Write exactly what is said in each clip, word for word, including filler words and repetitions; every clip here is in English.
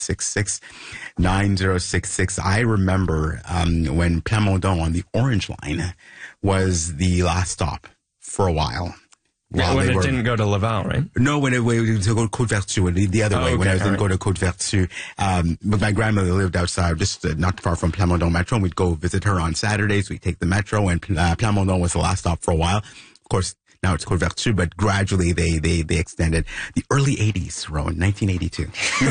six six nine zero six six. I remember um, when Plamondon on the Orange Line was the last stop for a while. Yeah, when it were, didn't go to Laval, right? No, when it, when it to go to Côte-Vertu, the, the other oh, way, okay, when I was going right. to go to Côte-Vertu. Um, but my grandmother lived outside, just uh, not far from Plamondon Metro, and we'd go visit her on Saturdays. We'd take the Metro, and uh, Plamondon was the last stop for a while. Of course, now it's Côte-Vertu, but gradually they, they, they extended. The early eighties, Rowan, nineteen eighty-two.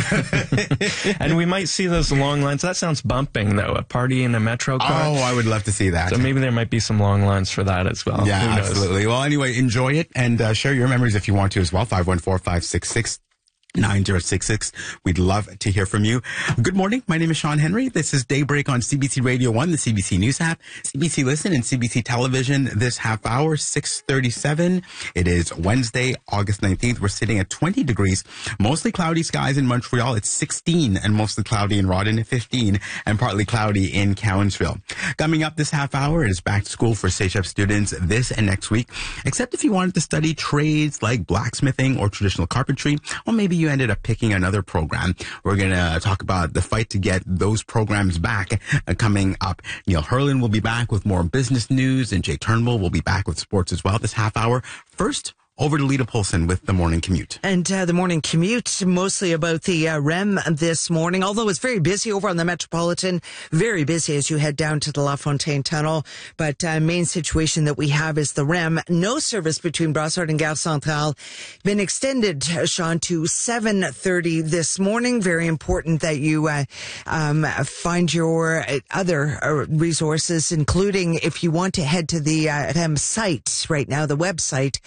And we might see those long lines. That sounds bumping, though, a party in a Metro car. Oh, I would love to see that. So maybe there might be some long lines for that as well. Yeah, Who knows? absolutely. Well, anyway, enjoy it and uh, share your memories if you want to as well. five one four, five six six, nine zero six six. We'd love to hear from you. Good morning. My name is Sean Henry. This is Daybreak on C B C Radio one, the C B C News app, C B C Listen, and C B C Television. This half hour, six thirty-seven. It is Wednesday, August nineteenth. We're sitting at twenty degrees. Mostly cloudy skies in Montreal. It's sixteen, and mostly cloudy in Rawdon, fifteen, and partly cloudy in Cowansville. Coming up this half hour, it is back to school for CEGEP students this and next week. Except if you wanted to study trades like blacksmithing or traditional carpentry, or maybe you ended up picking another program. We're going to talk about the fight to get those programs back uh, coming up. Neil Herlin will be back with more business news, and Jay Turnbull will be back with sports as well this half hour. First, over to Lita Polson with the morning commute. And uh, the morning commute, mostly about the uh, R E M this morning, although it's very busy over on the Metropolitan, very busy as you head down to the La Fontaine Tunnel. But uh, main situation that we have is the R E M. No service between Brossard and Gare Centrale. Been extended, uh, Sean, to seven thirty this morning. Very important that you uh, um, find your uh, other uh, resources, including if you want to head to the uh, R E M site right now, the website,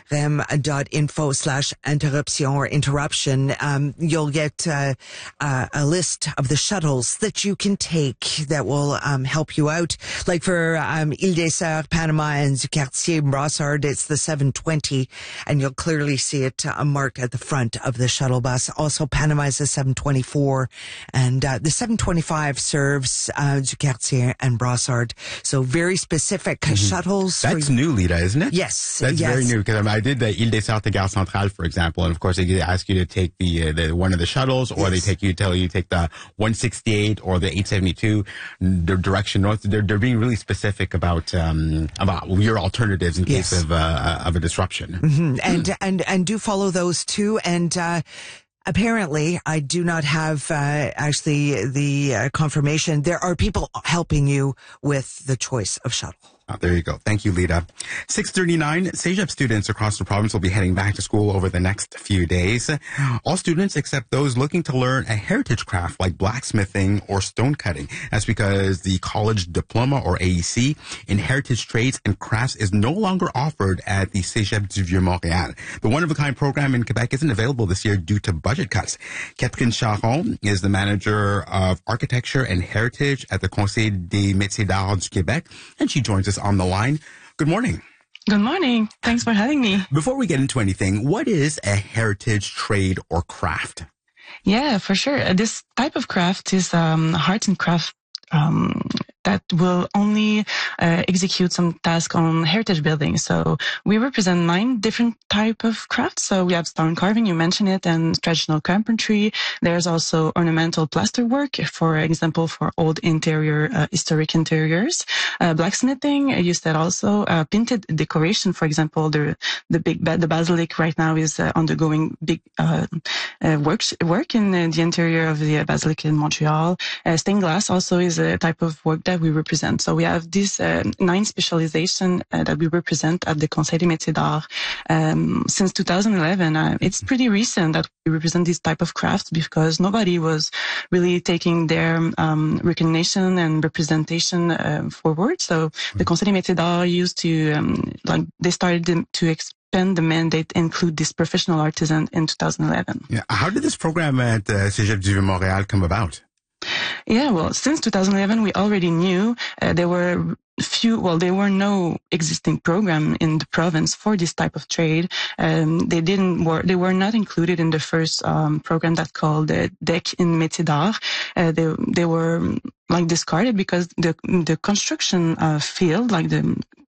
rem.info slash interruption or interruption. Um, you'll get uh, uh, a list of the shuttles that you can take that will um, help you out. Like for um, Ile des Sœurs, Panama, and du Quartier, Brossard, it's the seven twenty, and you'll clearly see it uh, marked at the front of the shuttle bus. Also, Panama is the seven twenty-four, and uh, the seven twenty-five serves uh, du Quartier and Brossard. So very specific mm-hmm. shuttles. That's new, Lita, isn't it? Yes. That's yes. very new, because I, mean, I did the Ile des Sœurs to Gare Centrale, for example, and of course they ask you to take the uh, the one of the shuttles, or yes. they take you tell you take the one sixty-eight or the eight seventy-two, the direction north. They're they're being really specific about um about your alternatives in case yes. of uh, of a disruption. Mm-hmm. And mm. and and do follow those too. And uh apparently, I do not have uh, actually the uh, confirmation. There are people helping you with the choice of shuttle. Oh, there you go. Thank you, Lita. six thirty-nine, CEGEP students across the province will be heading back to school over the next few days. All students except those looking to learn a heritage craft like blacksmithing or stone cutting. That's because the college diploma, or A E C, in heritage trades and crafts is no longer offered at the CEGEP du Vieux-Montréal. The one-of-a-kind program in Quebec isn't available this year due to budget cuts. Catherine Charon is the manager of architecture and heritage at the Conseil des métiers d'art du Québec, and she joins us on the line. Good morning. Good morning. Thanks for having me. Before we get into anything, what is a heritage trade or craft? Yeah, for sure. This type of craft is um, arts and craft um, that will only uh, execute some tasks on heritage buildings. So we represent nine different type of crafts. So we have stone carving, you mentioned it, and traditional carpentry. There's also ornamental plaster work, for example, for old interior, uh, historic interiors. Uh, blacksmithing, you said also, uh, painted decoration, for example, the the big the basilic right now is uh, undergoing big uh, uh, work work in uh, the interior of the basilic in Montreal. Uh, stained glass also is a type of work that we represent. So we have this uh, nine specialization uh, that we represent at the Conseil des métiers d'art um, since two thousand eleven. Uh, it's pretty recent that we represent this type of crafts because nobody was really taking their um, recognition and representation uh, forward. So the Conseil des métiers d'art used to, um, like, they started to expand the mandate, include this professional artisan in two thousand eleven. Yeah. How did this program at uh, CEGEP du Vieux-Montréal come about? Yeah, well, since two thousand eleven, we already knew uh, there were few, well, there were no existing program in the province for this type of trade. Um, they didn't work, they were not included in the first um, program that's called the D E C in Métiers d'Art. Uh, they, they were like discarded because the, the construction uh, field, like the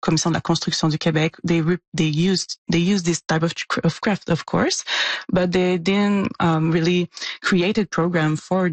Commission de la Construction du Québec, they re- they used they used this type of of craft, of course, but they didn't um, really create a program for